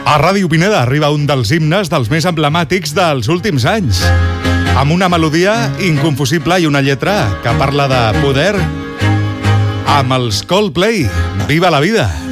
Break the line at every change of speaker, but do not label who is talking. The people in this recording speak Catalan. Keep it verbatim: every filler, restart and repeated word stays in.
A Ràdio Pineda arriba un dels himnes dels més emblemàtics dels últims anys, amb una melodia inconfusible i una lletra que parla de poder, amb els Coldplay. Viva la vida!